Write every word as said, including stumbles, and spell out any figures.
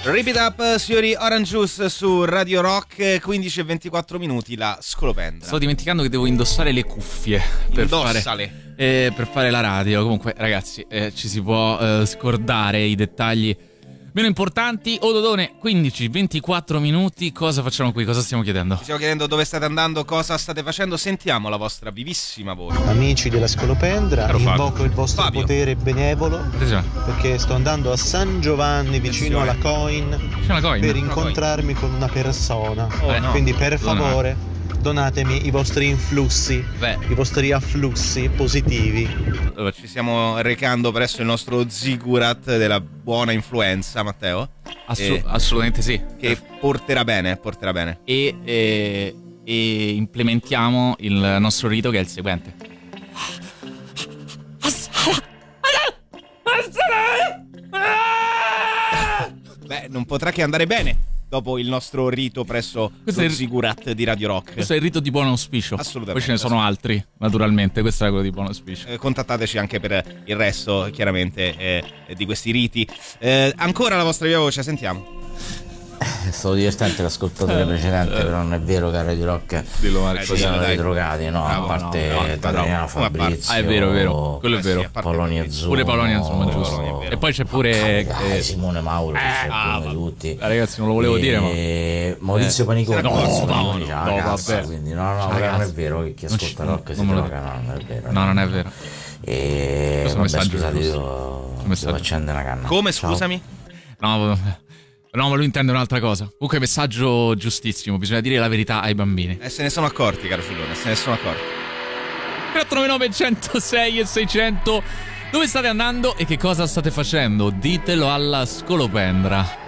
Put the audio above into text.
Rip It Up, signori, Orange Juice su Radio Rock, quindici e ventiquattro minuti, la scolopendra. Sto dimenticando che devo indossare le cuffie per Indossale. fare, eh, per fare la radio. Comunque, ragazzi, eh, ci si può eh, scordare i dettagli meno importanti. Ododone, quindici ventiquattro minuti, cosa facciamo qui? Cosa stiamo chiedendo? Ci stiamo chiedendo dove state andando, cosa state facendo, sentiamo la vostra vivissima voce. Amici della scolopendra, Caro Fabio. invoco il vostro Fabio. potere benevolo Attenzione, perché sto andando a San Giovanni vicino alla Coin c'è una coin. per incontrarmi con una persona. Oh, no. Quindi per Dona. favore donatemi i vostri influssi, Beh, i vostri afflussi positivi. allora, Ci stiamo recando presso il nostro Zigurat della buona influenza, Matteo, assu- Eh. assolutamente sì. che porterà bene, porterà bene. E, e, e implementiamo il nostro rito, che è il seguente. Beh, non potrà che andare bene dopo il nostro rito presso Questo lo è il- Zigurat di Radio Rock. Questo è il rito di buon auspicio. Assolutamente. Poi ce ne sono altri, naturalmente. Questo è quello di buon auspicio. Eh, contattateci anche per il resto, chiaramente, eh, di questi riti. Eh, ancora la vostra viva voce, sentiamo. È stato divertente l'ascoltatore precedente, però non è vero che a Radio Rock Dillo, Eh, Marco. sì, siamo dai. dei drogati, no? Bravo, a parte no, no, Tadriano bravo. Fabrizio, Ah, è vero, è vero. Quello è Eh sì, vero. a parte Polonia Fabrizio. Azzurro, Pure Polonia Azzurro, no, giusto. Polonia, è vero. E poi c'è pure Dai, eh, Simone Mauro, che c'è ah, prima di tutti. eh, ragazzi, non lo volevo dire, ma E Maurizio Paniconi, no, no, no, Paniconi, no, c'ha no, la cazzo, vabbè. quindi no, no, C'ha la però non è cazzo. vero che chi Non ci- ascolta rock si non me lo- droga, no, non è vero. no, non è vero. E Questo è un vabbè, messaggio scusate, giusto. io Un messaggio. devo accendere una canna. Come, Ciao. scusami? No, no, ma lui intende un'altra cosa. Comunque, messaggio giustissimo. Bisogna dire la verità ai bambini. Eh, se ne sono accorti, caro Filone, se ne sono accorti. quattro nove nove centosei e seicento. Dove state andando e che cosa state facendo? Ditelo alla scolopendra.